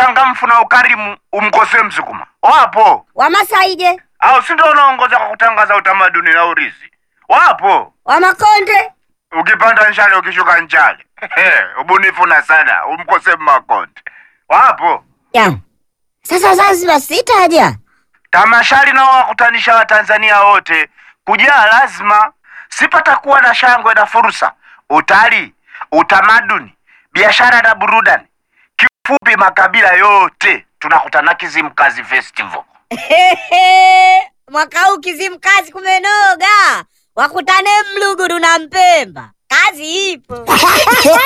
uchangamfu na ukarimu umkosee Msukuma. Wapo. Wamasaije? Au si ndio unaongoza kwa kutangaza utamaduni na urithi? Wapo. Wamakonde? Ukipanda njale ukishuka njale. Ubunifu na sana umkosee Makonde. Wapo. Ya. Sasa Zanzibar sitaja. Tamashari nao wakutanisha Watanzania wote. Kujaa lazima. Sipatakuwa na shangwe na fursa. Utalii, utamaduni, biashara na burudani. Kifupi makabila yote tunakutana Kizimkazi Festival. Mwaka huu Kizimkazi kumenoga. Wakutane Mluguru na Mpemba. Kazi ipo.